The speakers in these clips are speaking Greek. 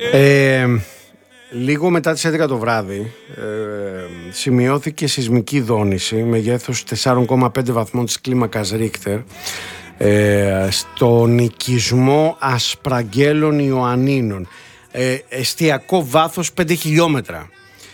Λίγο μετά τις 11 το βράδυ σημειώθηκε σεισμική δόνηση μεγέθους 4,5 βαθμών της κλίμακας Ρίχτερ στον οικισμό Ασπραγγέλων Ιωαννίνων, εστιακό βάθος 5 χιλιόμετρα.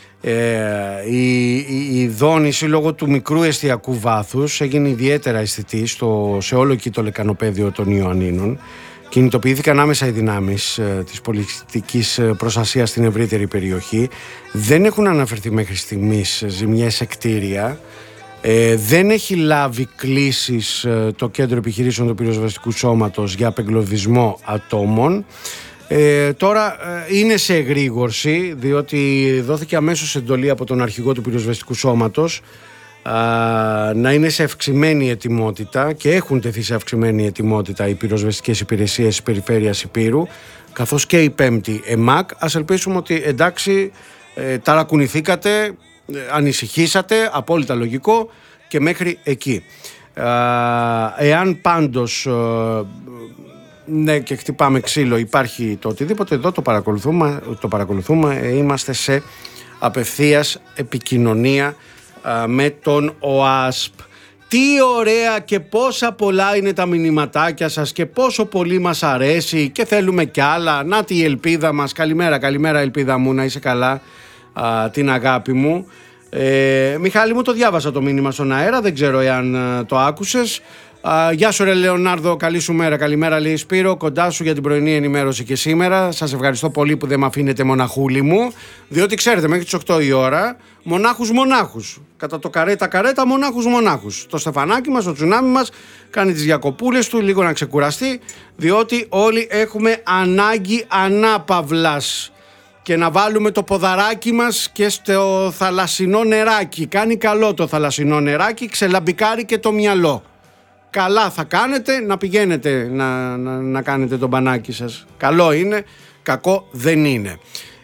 Η δόνηση λόγω του μικρού εστιακού βάθους έγινε ιδιαίτερα αισθητή σε όλο εκεί το λεκανοπέδιο των Ιωαννίνων. Κινητοποιήθηκαν άμεσα οι δυνάμεις της πολιτικής προστασίας στην ευρύτερη περιοχή. Δεν έχουν αναφερθεί μέχρι στιγμής ζημιές σε κτίρια. Δεν έχει λάβει κλήσεις το Κέντρο Επιχειρήσεων του Πυροσβεστικού Σώματος για απεγκλωβισμό ατόμων. Τώρα είναι σε εγρήγορση, διότι δόθηκε αμέσως εντολή από τον αρχηγό του Πυροσβεστικού Σώματος να είναι σε αυξημένη ετοιμότητα, και έχουν τεθεί σε αυξημένη ετοιμότητα οι πυροσβεστικές υπηρεσίες της περιφέρειας Ηπείρου, καθώς και η 5η ΕΜΑΚ. Ας ελπίσουμε ότι εντάξει, ταρακουνηθήκατε, ανησυχήσατε, απόλυτα λογικό, και μέχρι εκεί. Εάν πάντως ναι, και χτυπάμε ξύλο, υπάρχει το οτιδήποτε, εδώ το παρακολουθούμε, είμαστε σε απευθείας επικοινωνία με τον ΟΑΣΠ. Τι ωραία και πόσα πολλά είναι τα μηνυματάκια σας και πόσο πολύ μας αρέσει και θέλουμε κι άλλα. Να τη ελπίδα μας. Καλημέρα ελπίδα μου, να είσαι καλά, την αγάπη μου. Μιχάλη μου, το διάβασα το μήνυμα στον αέρα, δεν ξέρω εάν το άκουσες. Γεια σου ρε Λεωνάρδο, καλή σου μέρα. Καλημέρα λέει Σπύρο, κοντά σου για την πρωινή ενημέρωση και σήμερα. Σας ευχαριστώ πολύ που δεν με αφήνετε μοναχούλη μου, διότι ξέρετε μέχρι τις 8 η ώρα μονάχους. Κατά το καρέτα μονάχους. Το στεφανάκι μας, το τσουνάμι μας κάνει τις διακοπούλες του, λίγο να ξεκουραστεί, διότι όλοι έχουμε ανάγκη ανάπαυλας και να βάλουμε το ποδαράκι μας και στο θαλασσινό νεράκι. Κάνει καλό το θαλασσινό νεράκι, ξελαμπικάρει και το μυαλό. Καλά θα κάνετε να πηγαίνετε να κάνετε το μπανάκι σας. Καλό είναι, κακό δεν είναι.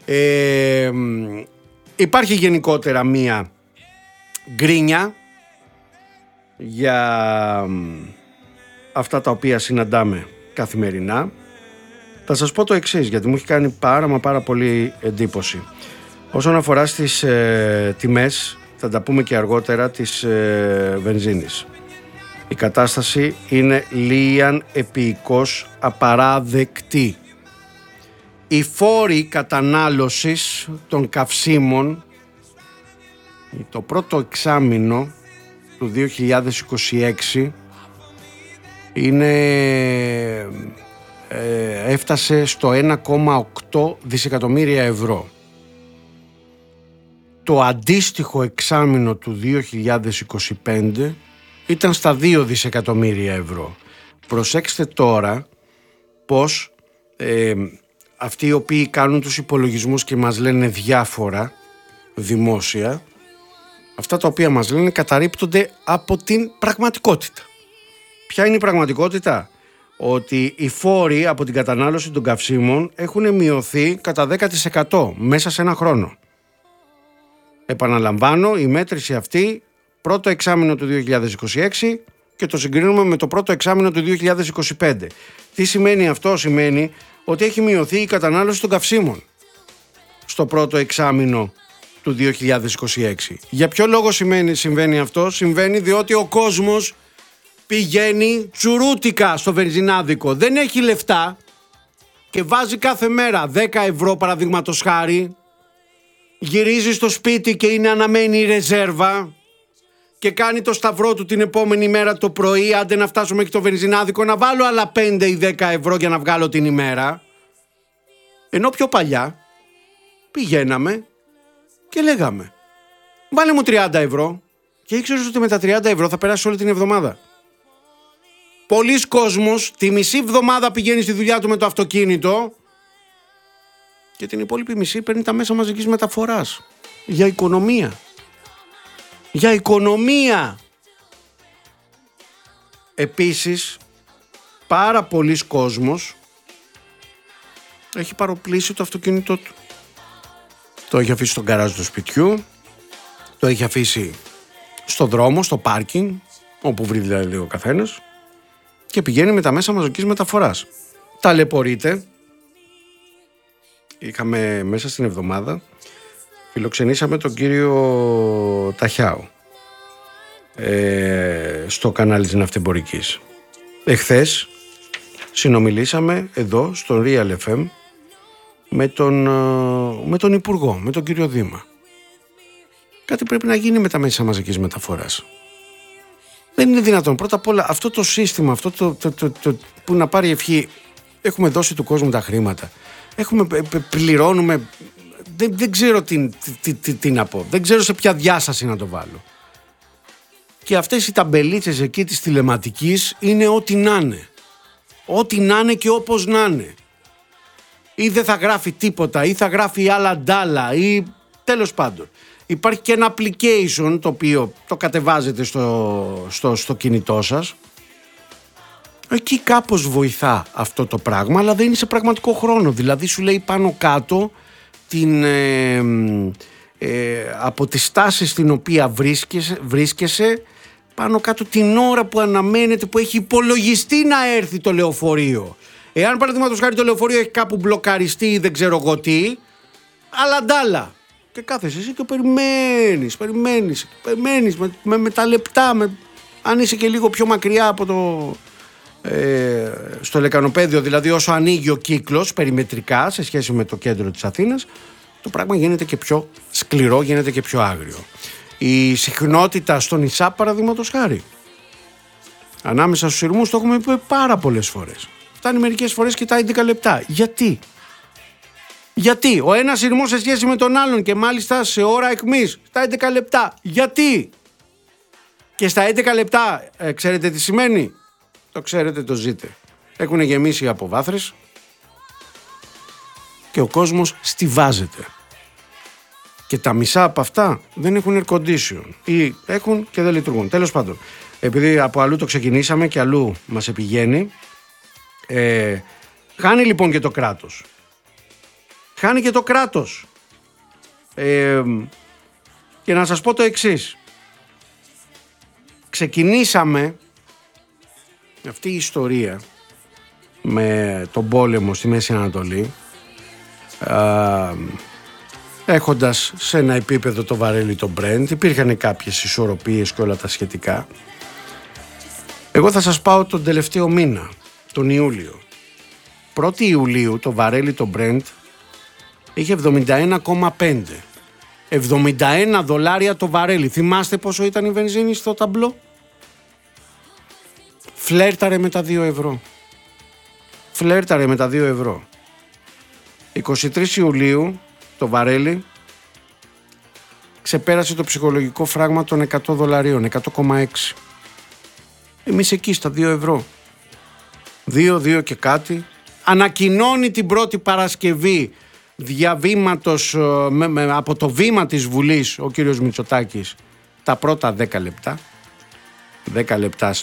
Υπάρχει γενικότερα μία γκρίνια για αυτά τα οποία συναντάμε καθημερινά. Θα σας πω το εξής, γιατί μου έχει κάνει πάρα πολύ εντύπωση. Όσον αφορά στις τιμές, θα τα πούμε και αργότερα, της βενζίνης. Η κατάσταση είναι λίαν επίοικος απαράδεκτη. Οι φόροι κατανάλωσης των καυσίμων το πρώτο εξάμηνο του 2026 έφτασε στο 1,8 δισεκατομμύρια ευρώ. Το αντίστοιχο εξάμηνο του 2025 ήταν στα 2 δισεκατομμύρια ευρώ. Προσέξτε τώρα πως αυτοί οι οποίοι κάνουν τους υπολογισμούς και μας λένε διάφορα δημόσια, αυτά τα οποία μας λένε καταρρίπτονται από την πραγματικότητα. Ποια είναι η πραγματικότητα? Ότι οι φόροι από την κατανάλωση των καυσίμων έχουν μειωθεί κατά 10% μέσα σε ένα χρόνο. Επαναλαμβάνω, η μέτρηση αυτή πρώτο εξάμηνο του 2026 και το συγκρίνουμε με το πρώτο εξάμηνο του 2025. Τι σημαίνει αυτό? Σημαίνει ότι έχει μειωθεί η κατανάλωση των καυσίμων στο πρώτο εξάμηνο του 2026. Για ποιο λόγο συμβαίνει αυτό? Συμβαίνει διότι ο κόσμος πηγαίνει τσουρούτικα στο βενζινάδικο. Δεν έχει λεφτά και βάζει κάθε μέρα 10 ευρώ παραδείγματος χάρη, γυρίζει στο σπίτι και είναι αναμένη η ρεζέρβα και κάνει το σταυρό του την επόμενη μέρα το πρωί, άντε να φτάσω μέχρι το βενζινάδικο να βάλω άλλα 5 ή 10 ευρώ για να βγάλω την ημέρα. Ενώ πιο παλιά πηγαίναμε και λέγαμε βάλε μου 30 ευρώ και ήξερες ότι με τα 30 ευρώ θα περάσει όλη την εβδομάδα. Πολλοί κόσμος τη μισή εβδομάδα πηγαίνει στη δουλειά του με το αυτοκίνητο και την υπόλοιπη μισή παίρνει τα μέσα μαζικής μεταφοράς. Για οικονομία. Για οικονομία. Επίσης, πάρα πολλοί κόσμος έχει παροπλήσει το αυτοκίνητό του. Το έχει αφήσει στον γκαράζ του σπιτιού, το έχει αφήσει στο δρόμο, στο πάρκινγκ, όπου βρει δηλαδή ο καθένας, και πηγαίνει με τα μέσα μαζικής μεταφοράς. Ταλαιπωρείται, είχαμε μέσα στην εβδομάδα, φιλοξενήσαμε τον κύριο Ταχιάου στο κανάλι της Ναυτεμπορικής. Εχθές συνομιλήσαμε εδώ στο Real FM με τον Υπουργό, με τον κύριο Δήμα. Κάτι πρέπει να γίνει με τα μέσα μαζικής μεταφοράς. Δεν είναι δυνατόν. Πρώτα απ' όλα αυτό το σύστημα, αυτό το που να πάρει ευχή, έχουμε δώσει του κόσμου τα χρήματα. Πληρώνουμε, δεν ξέρω τι να πω. Δεν ξέρω σε ποια διάσταση να το βάλω. Και αυτές οι ταμπελίτσες εκεί της τηλεματικής είναι ό,τι να είναι. Ό,τι να είναι και όπως να είναι. Ή δεν θα γράφει τίποτα, ή θα γράφει άλλα ντάλα, ή τέλος πάντων. Υπάρχει και ένα application το οποίο το κατεβάζετε στο κινητό σας. Εκεί κάπως βοηθά αυτό το πράγμα, αλλά δεν είναι σε πραγματικό χρόνο. Δηλαδή σου λέει πάνω κάτω από τη στάση στην οποία βρίσκεσαι, πάνω κάτω την ώρα που αναμένεται, που έχει υπολογιστεί να έρθει το λεωφορείο. Εάν παραδείγματος χάρη το λεωφορείο έχει κάπου μπλοκαριστεί ή δεν ξέρω εγώ τι, αλλά ντάλα. Και κάθεσαι εσύ και περιμένεις με τα λεπτά, αν είσαι και λίγο πιο μακριά από στο λεκανοπέδιο, δηλαδή όσο ανοίγει ο κύκλος περιμετρικά σε σχέση με το κέντρο της Αθήνας, το πράγμα γίνεται και πιο σκληρό, γίνεται και πιο άγριο. Η συχνότητα στο νησά, παραδείγματος χάρη, ανάμεσα στους σειρμούς, το έχουμε πει πάρα πολλές φορές. Φτάνει μερικές φορές και τα 11 λεπτά. Γιατί ο ένας σειρμός σε σχέση με τον άλλον και μάλιστα σε ώρα εκμής στα 11 λεπτά. Γιατί? Και στα 11 λεπτά ξέρετε τι σημαίνει? Το ξέρετε, το ζείτε. Έχουν γεμίσει οι αποβάθρες και ο κόσμος στιβάζεται. Και τα μισά από αυτά δεν έχουν air condition ή έχουν και δεν λειτουργούν. Τέλος πάντων, επειδή από αλλού το ξεκινήσαμε και αλλού μας επηγαίνει, χάνει λοιπόν και το κράτος. Χάνει και το κράτος. Και να σας πω το εξής. Ξεκινήσαμε αυτή η ιστορία με τον πόλεμο στη Μέση Ανατολή, έχοντας σε ένα επίπεδο το βαρέλι το Brent. Υπήρχαν κάποιες ισορροπίες και όλα τα σχετικά. Εγώ θα σας πάω τον τελευταίο μήνα, τον Ιούλιο. 1η Ιουλίου το βαρέλι το Brent είχε 71,5. 71 δολάρια το βαρέλι. Θυμάστε πόσο ήταν η βενζίνη στο ταμπλό? Φλέρταρε με τα 2 ευρώ. 23 Ιουλίου το βαρέλι ξεπέρασε το ψυχολογικό φράγμα των 100 δολαρίων, 100,6. Εμείς εκεί στα 2 ευρώ. 2 και κάτι. Ανακοινώνει την πρώτη Παρασκευή διαβήματος από το βήμα της Βουλής ο κύριος Μητσοτάκης τα πρώτα 10 λεπτά. 10 λεπτά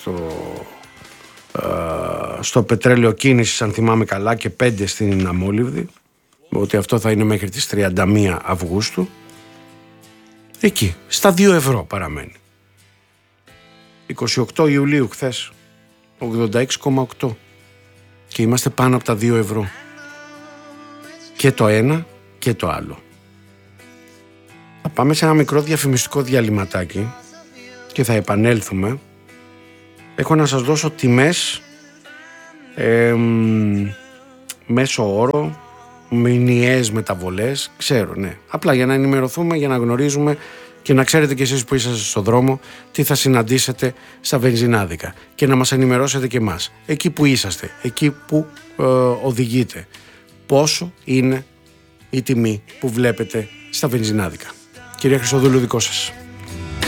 στο πετρέλαιο κίνησης, αν θυμάμαι καλά, και 5 στην αμόλυβδη, ότι αυτό θα είναι μέχρι τις 31 Αυγούστου. Εκεί, στα 2 ευρώ παραμένει. 28 Ιουλίου χθες, 86,8 και είμαστε πάνω από τα 2 ευρώ. Και το ένα και το άλλο. Θα πάμε σε ένα μικρό διαφημιστικό διαλυματάκι και θα επανέλθουμε. Έχω να σας δώσω τιμές μέσο όρο, μηνιαίες μεταβολές, ξέρω, ναι. Απλά για να ενημερωθούμε, για να γνωρίζουμε και να ξέρετε κι εσείς που είσαστε στον δρόμο τι θα συναντήσετε στα βενζινάδικα και να μας ενημερώσετε και εμάς, εκεί που είσαστε, εκεί που οδηγείτε, πόσο είναι η τιμή που βλέπετε στα βενζινάδικα. Κυρία Χρυσοδούλου, δικό σας.